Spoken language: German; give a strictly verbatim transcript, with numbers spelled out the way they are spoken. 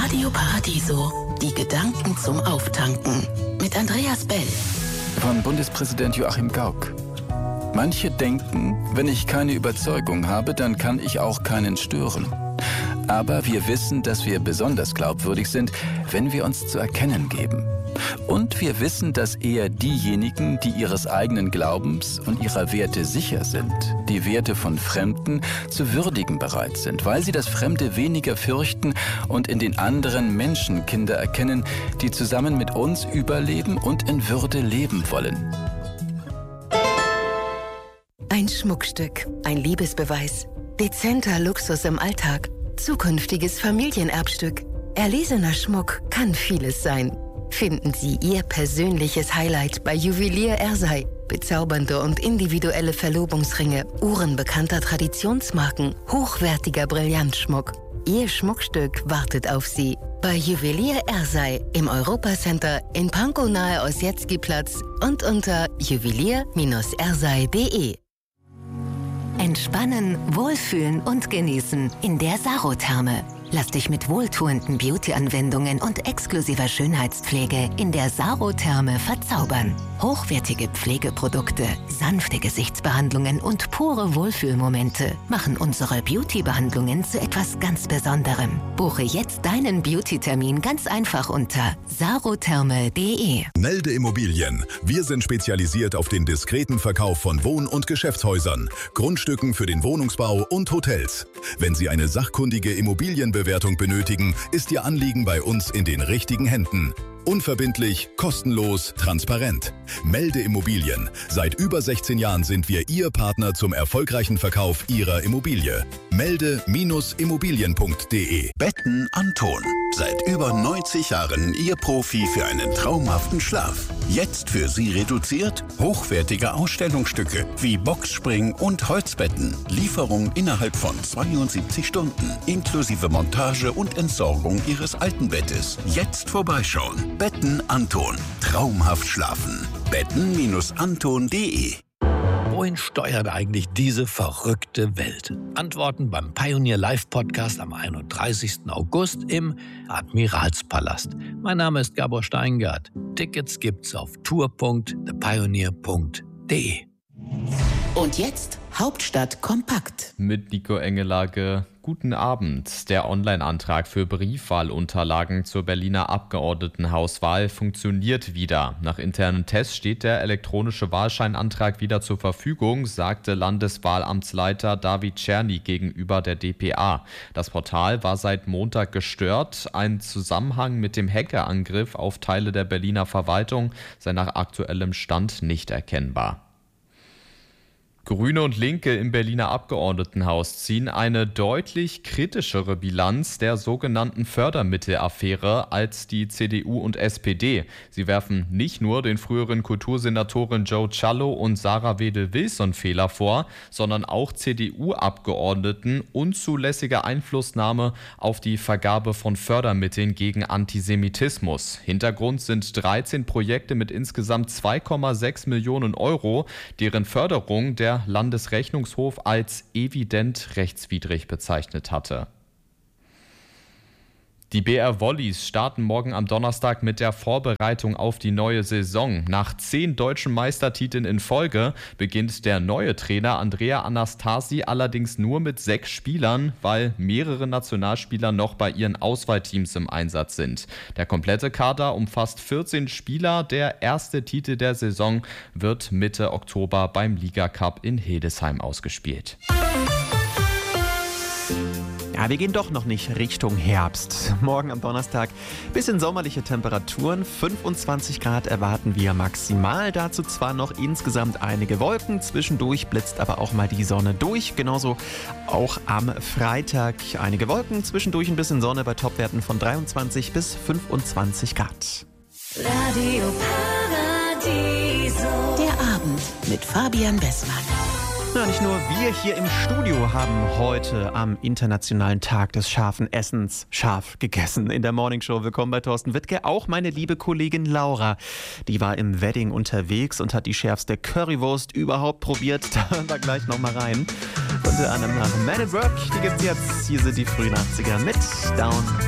Radio Paradiso, die Gedanken zum Auftanken. Mit Andreas Bell. Von Bundespräsident Joachim Gauck. Manche denken, wenn ich keine Überzeugung habe, dann kann ich auch keinen stören. Aber wir wissen, dass wir besonders glaubwürdig sind, wenn wir uns zu erkennen geben. Und wir wissen, dass eher diejenigen, die ihres eigenen Glaubens und ihrer Werte sicher sind, die Werte von Fremden zu würdigen bereit sind, weil sie das Fremde weniger fürchten und in den anderen Menschenkinder erkennen, die zusammen mit uns überleben und in Würde leben wollen. Ein Schmuckstück, ein Liebesbeweis, dezenter Luxus im Alltag, zukünftiges Familienerbstück. Erlesener Schmuck kann vieles sein. Finden Sie Ihr persönliches Highlight bei Juwelier Ersey. Bezaubernde und individuelle Verlobungsringe, Uhren bekannter Traditionsmarken, hochwertiger Brillantschmuck. Ihr Schmuckstück wartet auf Sie. Bei Juwelier Ersey im Europacenter in Pankow nahe Ossietzky-Platz und unter juwelier Bindestrich ersey punkt de. Entspannen, wohlfühlen und genießen in der Sarotherme. Lass dich mit wohltuenden Beauty-Anwendungen und exklusiver Schönheitspflege in der Sarotherme verzaubern. Hochwertige Pflegeprodukte, sanfte Gesichtsbehandlungen und pure Wohlfühlmomente machen unsere Beauty-Behandlungen zu etwas ganz Besonderem. Buche jetzt deinen Beauty-Termin ganz einfach unter sarotherme punkt de. Melde Immobilien. Wir sind spezialisiert auf den diskreten Verkauf von Wohn- und Geschäftshäusern, Grundstücken für den Wohnungsbau und Hotels. Wenn Sie eine sachkundige Immobilienbewertung benötigen, ist Ihr Anliegen bei uns in den richtigen Händen. Unverbindlich, kostenlos, transparent. Melde Immobilien. Seit über sechzehn Jahren sind wir Ihr Partner zum erfolgreichen Verkauf Ihrer Immobilie. Melde Immobilien punkt de. Betten Anton. Seit über neunzig Jahren Ihr Profi für einen traumhaften Schlaf. Jetzt für Sie reduziert hochwertige Ausstellungsstücke wie Boxspring und Holzbetten. Lieferung innerhalb von zweiundsiebzig Stunden. Inklusive Montage und Entsorgung Ihres alten Bettes. Jetzt vorbeischauen. Betten Anton. Traumhaft schlafen. Betten Anton punkt de. Wohin steuert eigentlich diese verrückte Welt? Antworten beim Pioneer Live Podcast am einunddreißigsten August im Admiralspalast. Mein Name ist Gabor Steingart. Tickets gibt's auf tour punkt the pioneer punkt de. Und jetzt Hauptstadt kompakt. Mit Nico Engelage. Guten Abend. Der Online-Antrag für Briefwahlunterlagen zur Berliner Abgeordnetenhauswahl funktioniert wieder. Nach internen Tests steht der elektronische Wahlscheinantrag wieder zur Verfügung, sagte Landeswahlamtsleiter David Czerny gegenüber der D P A. Das Portal war seit Montag gestört. Ein Zusammenhang mit dem Hackerangriff auf Teile der Berliner Verwaltung sei nach aktuellem Stand nicht erkennbar. Grüne und Linke im Berliner Abgeordnetenhaus ziehen eine deutlich kritischere Bilanz der sogenannten Fördermittelaffäre als die C D U und S P D. Sie werfen nicht nur den früheren Kultursenatoren Joe Ciallo und Sarah Wedel-Wilson Fehler vor, sondern auch C D U-Abgeordneten unzulässige Einflussnahme auf die Vergabe von Fördermitteln gegen Antisemitismus. Hintergrund sind dreizehn Projekte mit insgesamt zwei Komma sechs Millionen Euro, deren Förderung der Landesrechnungshof als evident rechtswidrig bezeichnet hatte. Die B R Volleys starten morgen am Donnerstag mit der Vorbereitung auf die neue Saison. Nach zehn deutschen Meistertiteln in Folge beginnt der neue Trainer Andrea Anastasi allerdings nur mit sechs Spielern, weil mehrere Nationalspieler noch bei ihren Auswahlteams im Einsatz sind. Der komplette Kader umfasst vierzehn Spieler. Der erste Titel der Saison wird Mitte Oktober beim Liga-Cup in Hildesheim ausgespielt. Ja, wir gehen doch noch nicht Richtung Herbst. Morgen am Donnerstag bisschen sommerliche Temperaturen. fünfundzwanzig Grad erwarten wir maximal. Dazu zwar noch insgesamt einige Wolken. Zwischendurch blitzt aber auch mal die Sonne durch. Genauso auch am Freitag einige Wolken. Zwischendurch ein bisschen Sonne bei Topwerten von dreiundzwanzig bis fünfundzwanzig Grad. Radio Paradiso. Der Abend mit Fabian Bessmann. Ja, nicht nur wir hier im Studio haben heute am Internationalen Tag des scharfen Essens scharf gegessen. In der Morningshow willkommen bei Thorsten Wittke. Auch meine liebe Kollegin Laura, die war im Wedding unterwegs und hat die schärfste Currywurst überhaupt probiert. Da hören wir gleich nochmal rein. Unter anderem nach Man at Work, die gibt's jetzt. Hier sind die frühen achtziger mit Down.